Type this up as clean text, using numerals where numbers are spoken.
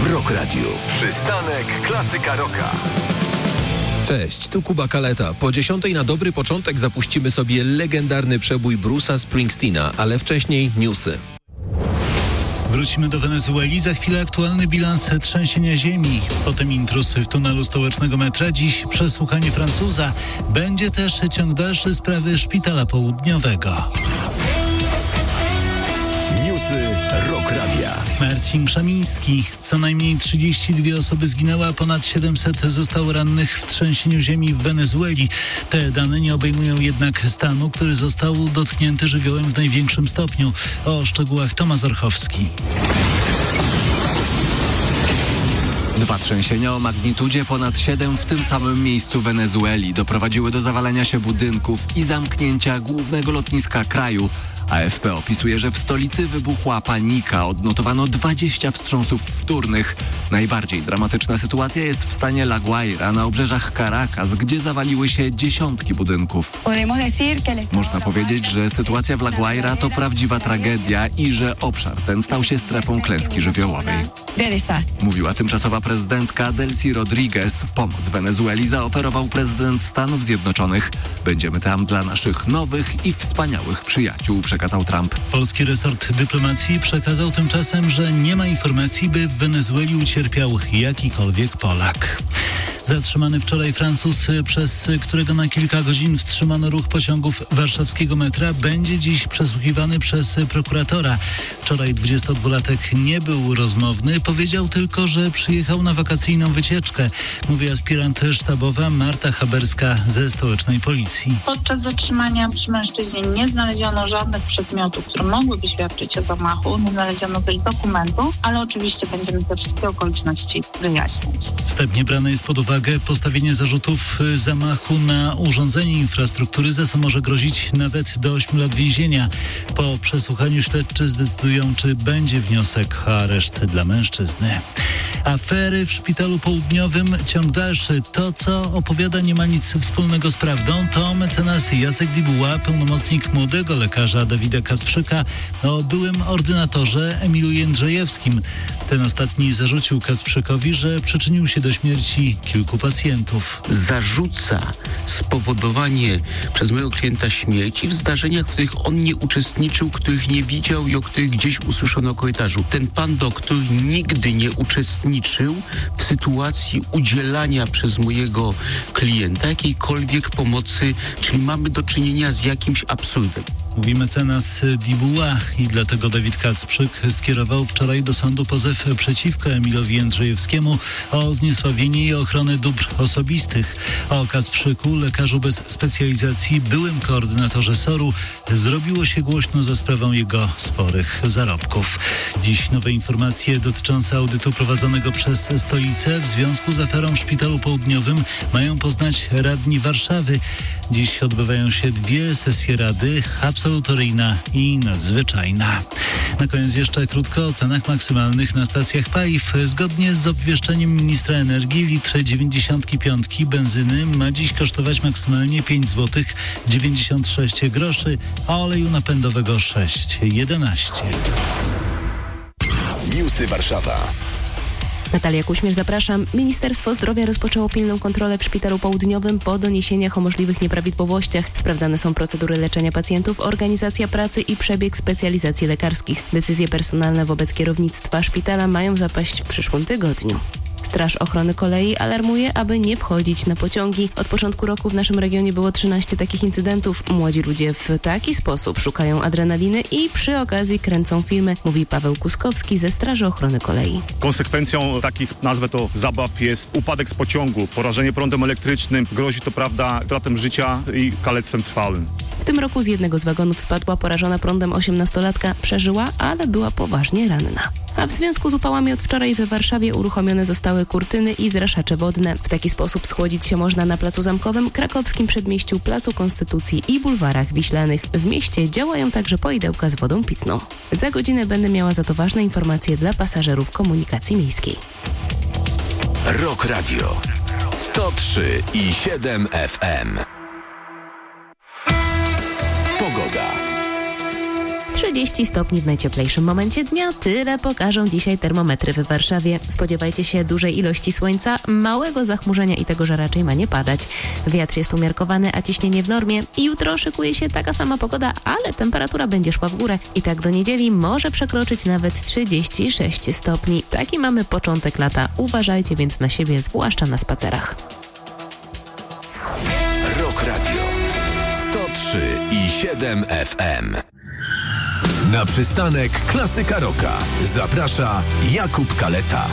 w Rock Radio. Przystanek Klasyka Rocka. Cześć, tu Kuba Kaleta. Po 10 na dobry początek zapuścimy sobie legendarny przebój Bruce'a Springsteena, ale wcześniej newsy. Wrócimy do Wenezueli. Za chwilę aktualny bilans trzęsienia ziemi. Potem intruz w tunelu stołecznego metra. Dziś przesłuchanie Francuza. Będzie też ciąg dalszy sprawy Szpitala Południowego. Newsy Rock Radia. Marcin Krzemiński. Co najmniej 32 osoby zginęły, a ponad 700 zostało rannych w trzęsieniu ziemi w Wenezueli. Te dane nie obejmują jednak stanu, który został dotknięty żywiołem w największym stopniu. O szczegółach Tomasz Orchowski. 2 trzęsienia o magnitudzie ponad 7 w tym samym miejscu Wenezueli doprowadziły do zawalenia się budynków i zamknięcia głównego lotniska kraju. AFP opisuje, że w stolicy wybuchła panika. Odnotowano 20 wstrząsów wtórnych. Najbardziej dramatyczna sytuacja jest w stanie La Guaira na obrzeżach Caracas, gdzie zawaliły się dziesiątki budynków. Można powiedzieć, że sytuacja w La Guaira to prawdziwa tragedia i że obszar ten stał się strefą klęski żywiołowej. Mówiła tymczasowa prezydentka Delcy Rodriguez. Pomoc Wenezueli zaoferował prezydent Stanów Zjednoczonych. Będziemy tam dla naszych nowych i wspaniałych przyjaciół, przekazał Trump. Polski resort dyplomacji przekazał tymczasem, że nie ma informacji, by w Wenezueli ucierpiał jakikolwiek Polak. Zatrzymany wczoraj Francuz, przez którego na kilka godzin wstrzymano ruch pociągów warszawskiego metra, będzie dziś przesłuchiwany przez prokuratora. Wczoraj 22-latek nie był rozmowny, powiedział tylko, że przyjechał na wakacyjną wycieczkę, mówi aspirant sztabowa Marta Haberska ze stołecznej policji. Podczas zatrzymania przy mężczyźnie nie znaleziono żadnych przedmiotów, które mogłyby świadczyć o zamachu, nie znaleziono też dokumentu, ale oczywiście będziemy te wszystkie okoliczności wyjaśniać. Wstępnie brane jest pod uwagę postawienie zarzutów zamachu na urządzenie infrastruktury, za co może grozić nawet do 8 lat więzienia. Po przesłuchaniu śledczy zdecydują, czy będzie wniosek o areszt dla mężczyzny. Afery w Szpitalu Południowym, ciąg dalszy. To, co opowiada, nie ma nic wspólnego z prawdą. To mecenas Jacek Dibuła, pełnomocnik młodego lekarza Dawida Kasprzyka o byłym ordynatorze Emilu Jędrzejewskim. Ten ostatni zarzucił Kasprzykowi, że przyczynił się do śmierci kilku pacjentów. Zarzuca spowodowanie przez mojego klienta śmierci w zdarzeniach, w których on nie uczestniczył, których nie widział i o których gdzieś usłyszono o korytarzu. Ten pan doktor nigdy nie uczestniczył w sytuacji udzielania przez mojego klienta jakiejkolwiek pomocy, czyli mamy do czynienia z jakimś absurdem. Mówi mecenas Dibuła i dlatego Dawid Kasprzyk skierował wczoraj do sądu pozew przeciwko Emilowi Jędrzejewskiemu o zniesławienie i ochronę dóbr osobistych. O Kasprzyku, lekarzu bez specjalizacji, byłym koordynatorze SOR-u, zrobiło się głośno za sprawą jego sporych zarobków. Dziś nowe informacje dotyczące audytu prowadzonego przez stolicę w związku z aferą w Szpitalu Południowym mają poznać radni Warszawy. Dziś odbywają się 2 sesje rady, absolutoryjna i nadzwyczajna. Na koniec jeszcze krótko o cenach maksymalnych na stacjach paliw. Zgodnie z obwieszczeniem ministra energii litr 95 benzyny ma dziś kosztować maksymalnie 5 zł 96 groszy, a oleju napędowego 6,11. Newsy Warszawa. Natalia Kuśmierz, zapraszam. Ministerstwo Zdrowia rozpoczęło pilną kontrolę w Szpitalu Południowym po doniesieniach o możliwych nieprawidłowościach. Sprawdzane są procedury leczenia pacjentów, organizacja pracy i przebieg specjalizacji lekarskich. Decyzje personalne wobec kierownictwa szpitala mają zapaść w przyszłym tygodniu. Straż Ochrony Kolei alarmuje, aby nie wchodzić na pociągi. Od początku roku w naszym regionie było 13 takich incydentów. Młodzi ludzie w taki sposób szukają adrenaliny i przy okazji kręcą filmy, mówi Paweł Kuskowski ze Straży Ochrony Kolei. Konsekwencją takich, nazwę to, zabaw jest upadek z pociągu, porażenie prądem elektrycznym. Grozi to, utratą życia i kalectwem trwałym. W tym roku z jednego z wagonów spadła porażona prądem 18-latka. Przeżyła, ale była poważnie ranna. A w związku z upałami od wczoraj we Warszawie uruchomione zostały kurtyny i zraszacze wodne. W taki sposób schłodzić się można na Placu Zamkowym, Krakowskim Przedmieściu, Placu Konstytucji i bulwarach wiślanych. W mieście działają także poidełka z wodą pitną. Za godzinę będę miała za to ważne informacje dla pasażerów komunikacji miejskiej. Rock Radio 103,7 FM. Pogoda. 30 stopni w najcieplejszym momencie dnia. Tyle pokażą dzisiaj termometry w Warszawie. Spodziewajcie się dużej ilości słońca, małego zachmurzenia i tego, że raczej ma nie padać. Wiatr jest umiarkowany, a ciśnienie w normie. I jutro szykuje się taka sama pogoda, ale temperatura będzie szła w górę. I tak do niedzieli może przekroczyć nawet 36 stopni. Taki mamy początek lata. Uważajcie więc na siebie, zwłaszcza na spacerach. Rock Radio 103,7 FM. Na przystanek Klasyka Rocka zaprasza Jakub Kaleta.